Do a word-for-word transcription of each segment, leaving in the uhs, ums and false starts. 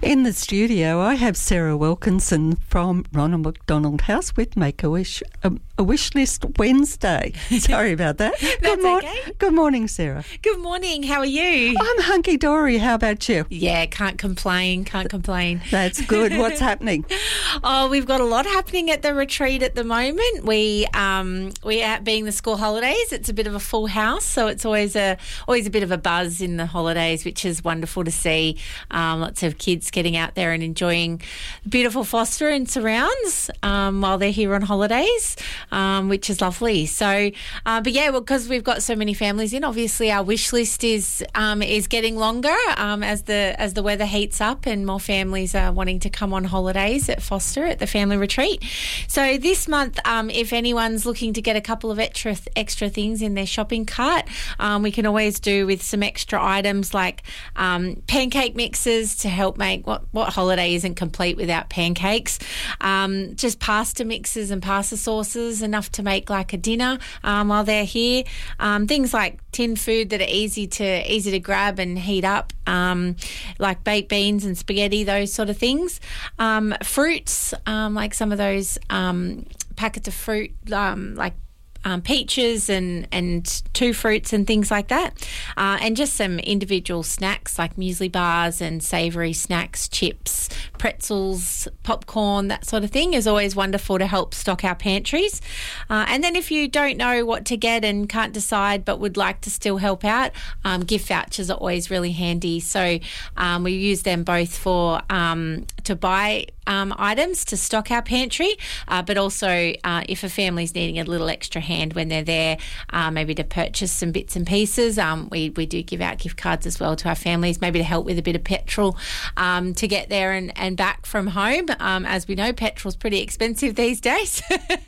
In the studio, I have Sarah Wilkinson from Ronald McDonald House with Make a Wish, a, a Wish List Wednesday. Sorry about that. That's good mor- okay. Good morning, Sarah. Good morning. How are you? I'm hunky-dory. How about you? Yeah, can't complain. Can't complain. That's good. What's happening? Oh, we've got a lot happening at the retreat at the moment. We um we are being the school holidays. It's a bit of a full house, so it's always a always a bit of a buzz in the holidays, which is wonderful to see. Um, lots of kids getting out there and enjoying the beautiful Foster and surrounds um, while they're here on holidays, um, which is lovely. So, uh, but yeah, well, because we've got so many families in, obviously our wish list is um, is getting longer um, as the as the weather heats up and more families are wanting to come on holidays at Foster at the family retreat. So this month, um, if anyone's looking to get a couple of extra extra things in their shopping cart, um, we can always do with some extra items like um, pancake mixes to help make what what holiday isn't complete without pancakes. Um, just pasta mixes and pasta sauces, enough to make like a dinner um, while they're here. Um, things like tin food that are easy to easy to grab and heat up, um, like baked beans and spaghetti, those sort of things. Um, fruits, um, like some of those um, packets of fruit, um, like Um, peaches and, and two fruits and things like that, uh, and just some individual snacks like muesli bars and savoury snacks, chips, pretzels, popcorn, that sort of thing is always wonderful to help stock our pantries. Uh, and then if you don't know what to get and can't decide but would like to still help out, um, gift vouchers are always really handy. So um, we use them both for um, to buy um, items to stock our pantry, uh, but also uh, if a family's needing a little extra hand when they're there, uh, maybe to purchase some bits and pieces. Um, we, we do give out gift cards as well to our families, maybe to help with a bit of petrol um, to get there and, and back from home. Um, as we know, petrol's pretty expensive these days.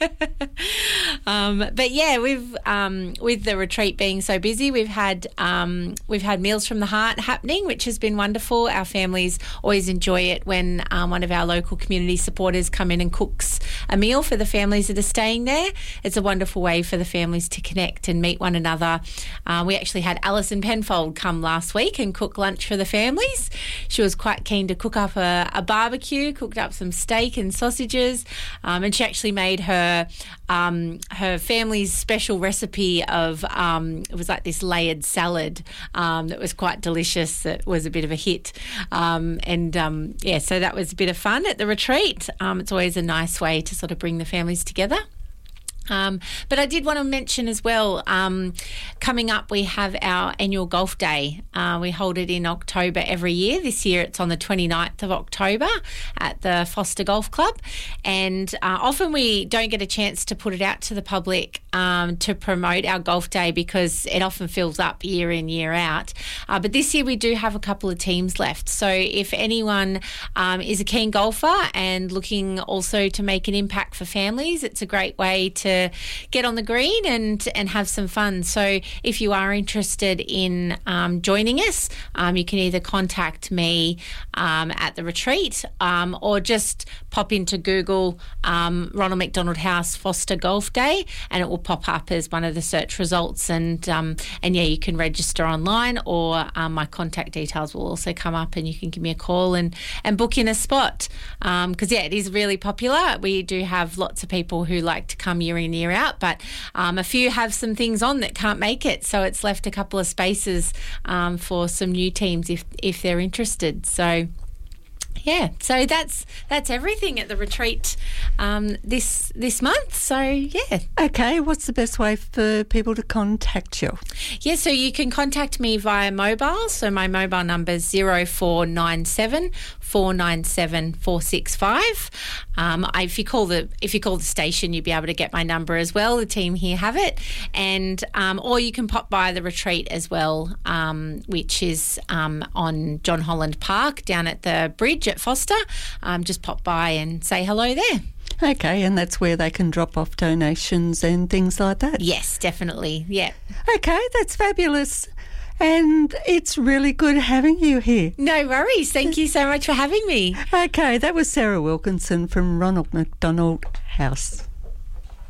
um, but yeah, we've um, with the retreat being so busy, we've had um, we've had Meals from the Heart happening, which has been wonderful. Our families always enjoy it when um, one of our local community supporters come in and cooks a meal for the families that are staying there. It's a wonderful way for the families to connect and meet one another. Uh, we actually had Alison Penfold come last week and cook lunch for the families. She was quite keen to cook up a, a barbecue, cooked up some steak and sausages, um, and she actually made her um, her family's special recipe of, um, it was like this layered salad um, that was quite delicious. That was a bit of a hit. Um, and um, yeah, so that was a bit of fun at the retreat. Um, it's always a nice way to sort of bring the families together. Um, but I did want to mention as well, um, coming up we have our annual golf day. Uh, we hold it in October every year. This year it's on the twenty-ninth of October at the Foster Golf Club, and uh, often we don't get a chance to put it out to the public um, to promote our golf day because it often fills up year in, year out. Uh, but this year we do have a couple of teams left. So if anyone um, is a keen golfer and looking also to make an impact for families, it's a great way to get on the green and and have some fun. So if you are interested in um, joining us, um, you can either contact me um, at the retreat um, or just pop into Google um, Ronald McDonald House Foster Golf Day and it will pop up as one of the search results, and um, and yeah, you can register online, or um, my contact details will also come up and you can give me a call and, and book in a spot, because um, yeah, it is really popular. We do have lots of people who like to come year in, year out, but um, a few have some things on that can't make it, so it's left a couple of spaces um, for some new teams if if they're interested. So yeah, so that's that's everything at the retreat um, this this month. So yeah. Okay, what's the best way for people to contact you? Yeah, so you can contact me via mobile. So my mobile number is zero four nine seven four nine seven four six five. Um, if you call the if you call the station, you'll be able to get my number as well. The team here have it, and um, or you can pop by the retreat as well, um, which is um, on John Holland Park down at the bridge at Foster. Um, just pop by and say hello there. Okay, and that's where they can drop off donations and things like that? Yes, definitely, yeah. Okay, that's fabulous. And it's really good having you here. No worries. Thank you so much for having me. Okay, that was Sarah Wilkinson from Ronald McDonald House.